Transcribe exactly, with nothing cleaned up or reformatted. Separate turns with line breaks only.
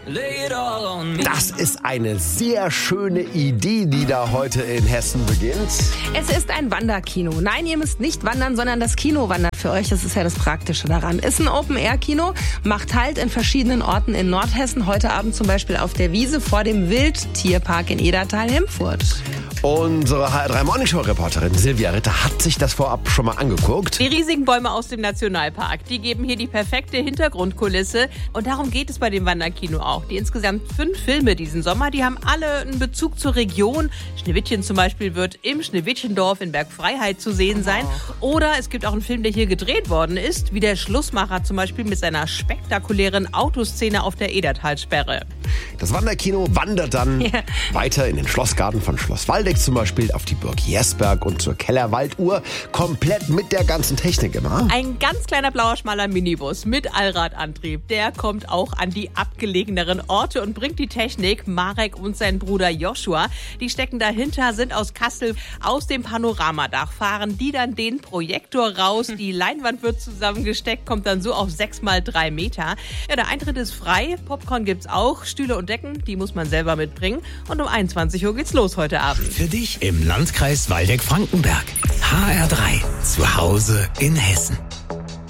Das ist eine sehr schöne Idee, die da heute in Hessen beginnt.
Es ist ein Wanderkino. Nein, ihr müsst nicht wandern, sondern das Kino wandert für euch. Das ist ja das Praktische daran. Ist ein Open-Air-Kino, macht Halt in verschiedenen Orten in Nordhessen. Heute Abend zum Beispiel auf der Wiese vor dem Wildtierpark in Edertal-Hemfurt.
Unsere H R drei Morning Show Reporterin Silvia Ritter hat sich das vorab schon mal angeguckt.
Die riesigen Bäume aus dem Nationalpark, die geben hier die perfekte Hintergrundkulisse. Und darum geht es bei dem Wanderkino auch. Die insgesamt fünf Filme diesen Sommer, die haben alle einen Bezug zur Region. Schneewittchen zum Beispiel wird im Schneewittchendorf in Bergfreiheit zu sehen sein. Oder es gibt auch einen Film, der hier gedreht worden ist, wie der Schlussmacher zum Beispiel mit seiner spektakulären Autoszene auf der Edertalsperre.
Das Wanderkino wandert dann ja. weiter in den Schlossgarten von Schloss Waldeck zum Beispiel, auf die Burg Jersberg und zur Kellerwalduhr, komplett mit der ganzen Technik immer.
Ein ganz kleiner blauer, schmaler Minibus mit Allradantrieb, der kommt auch an die abgelegeneren Orte und bringt die Technik. Marek und sein Bruder Joshua, die stecken dahinter, sind aus Kassel. Aus dem Panoramadach fahren die dann den Projektor raus. Die Leinwand wird zusammengesteckt, kommt dann so auf sechs mal drei Meter. Ja, der Eintritt ist frei, Popcorn gibt's auch, Stühle und Decken, die muss man selber mitbringen. Und um einundzwanzig Uhr geht's los heute Abend.
Für dich im Landkreis Waldeck-Frankenberg. H R drei. Zu Hause in Hessen.